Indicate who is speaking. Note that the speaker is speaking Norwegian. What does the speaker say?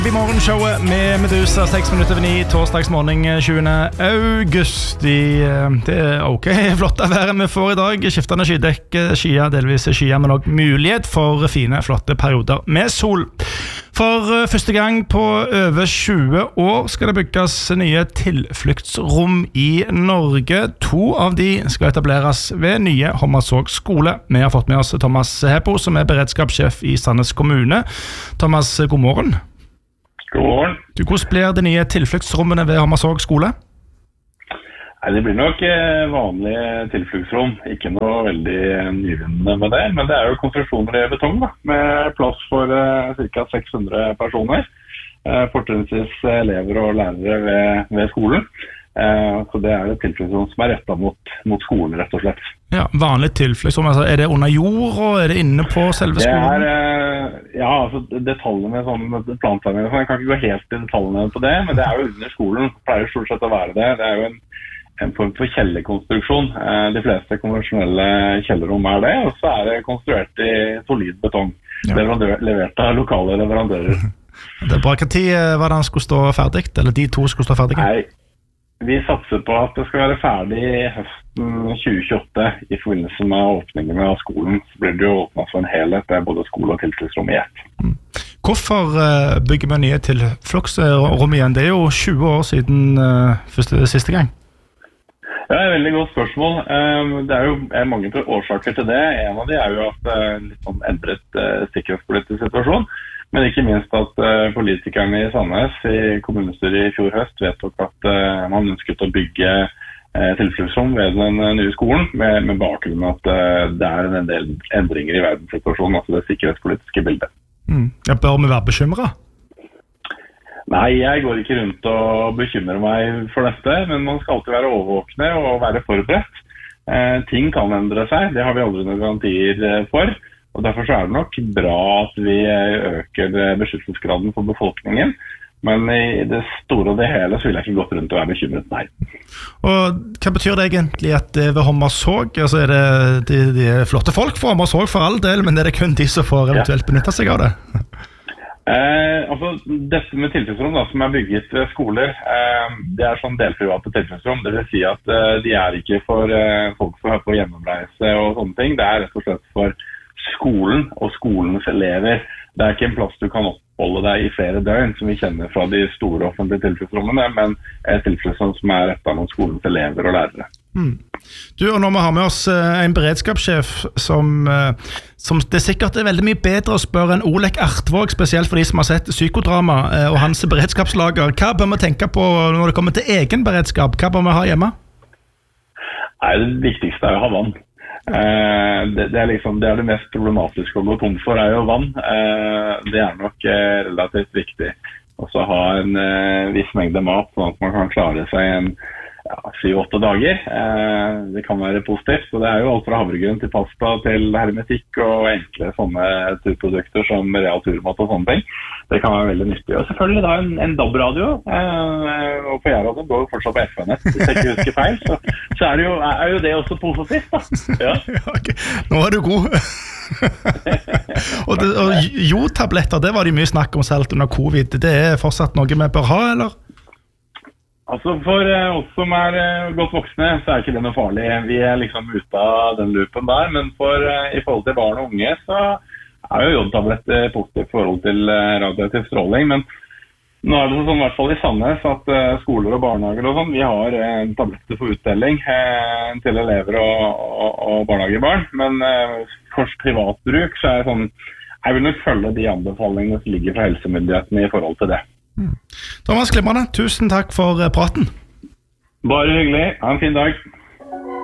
Speaker 1: I morgenshowet med Medusa 6 minutter over 9 torsdagsmorgen 20. august. Det ok flott været vi får i dag. Skiftende skydekke, skyer, delvis skyer, men også mulighet for fine, flotte perioder med sol. For første gang på over 20 år skal det bygges nye tilfluktsrom i Norge. 2 av de skal etableres ved nye Hommersåk skole. Vi har fått med oss Thomas Heppo, som beredskapssjef i Sandnes kommune. Thomas, god morgen.
Speaker 2: God morgen.
Speaker 1: Hvordan blir de nye tilfluktsrommene ved Hommersåk skole?
Speaker 2: Nei, det blir nok vanlige tilfluktsrom. Ikke noe veldig nyvinnende med det, men det jo konstruksjoner i betong da, med plass for ca. 600 personer. Fortrinnsvis elever og lærere ved skolen. Så det et tilfluktsrom som rettet mot skolen, rett og slett.
Speaker 1: Ja, vanlig tilfluktsrom, altså det under jord, og det inne på selve skolen?
Speaker 2: Ja, altså detaljene med sånn plantegninger, jeg kan ikke gå helt i detaljene på det, men det jo under skolen, det pleier stort sett å være det. Det jo en form for kjellerkonstruksjon. De fleste konvensjonelle kjellerrom det, og så det konstruert i solid betong. Ja. Levert av lokale leverandører.
Speaker 1: Det bra. Hva tid var det han skulle stå ferdig, eller de 2 skulle stå ferdig?
Speaker 2: Nei, vi satser på at det skal være ferdig høsten 2028 i forbindelse med åpningene av skolen. Så blir det jo åpnet for en helhet, det både skole og tilfluktsrom i ett.
Speaker 1: Hvorfor bygger vi nye tilfluktsrom igjen? Det jo 20 år siden siste gang.
Speaker 2: Ja, et veldig godt spørsmål. Det jo mange årsaker til det. En av de jo at litt sånn endret sikkerhetspolitisk situasjon. Men ikke minst at politikerne i Sandnes i kommunestyret i fjor høst vedtok at man ønsket å bygge tilfluktsrom ved den nye skolen, med bakgrunn at det en del endringer i verdenssituasjonen, altså det sikkerhetspolitiske bildet.
Speaker 1: Bør vi være bekymret?
Speaker 2: Nei, jeg går ikke rundt og bekymrer meg for dette, men man skal alltid være overvåkne og være forberedt. Ting kan endre seg, det har vi aldri noen garantier for. Og derfor det nok bra at vi øker beskyttelsesgraden for befolkningen. Men i det store og det hele så vil jeg ikke gått rundt og være bekymret, nei.
Speaker 1: Og hva betyr det egentlig at ved Hommersåk, altså det de flotte folk for Hommersåk for all del, men det kun de som får eventuelt benytte seg av det?
Speaker 2: Altså, dette med tilfluktsrom da, som bygget ved skoler, det sånn delprivate tilfluktsrom. Det vil si at de ikke for folk som på gjennomreise og sånne ting. Det rett og slett for skolen og skolens elever. Det ikke en plass du kan oppholde deg i flere døgn, som vi kjenner fra de store offentlige tilfluktsrommene, men et tilfluktsrom som rettet mot skolens elever og lærere.
Speaker 1: Du, og når vi har med oss en beredskapssjef som det sikkert veldig mye bedre å spørre enn Olek Artvåg, spesielt for de som har sett psykodrama og hans beredskapslager. Hva bør vi tenke på når det kommer til egen beredskap? Hva bør vi ha hjemme?
Speaker 2: Nei, det viktigste å ha vann. Det liksom, det det mest problematiske å gå tom for jo vann. Det nok relativt viktig. Og så ha en viss mengde mat, sånn at man kan klare seg en 7-8 dager. Det kan være positivt. Så det jo alt fra havregryn til pasta til hermetikk og enkle sånne turprodukter som real turmat og sånne ting. Det kan være veldig nyttig. Og selvfølgelig da en DAB-radio. Og på Jærradioen går jo fortsatt på FM-nett, hvis jeg ikke husker feil. Så det jo det også positivt da. Ja.
Speaker 1: Okay. Nå du god. og jodtabletter, det var det mye snakk om selv under covid. Det fortsatt noe vi bør ha, eller?
Speaker 2: Altså for oss som godt voksne, så ikke det noe farlig. Vi liksom ute av den loopen der, men i forhold til barn og unge, så jo jodtabletter positivt i forhold til radioaktiv stråling. Men nå det sånn, i hvert fall i Sandnes, at skoler og barnehager og sånn, vi har tabletter for utdeling til elever og barnehagebarn. Men for privatbruk, så det sånn, jeg vil nok følge de anbefalingene som ligger fra helsemyndighetene i forhold til det.
Speaker 1: Thomas Klimrande, tusen takk for praten.
Speaker 2: Bare hyggelig. Ha en fin dag.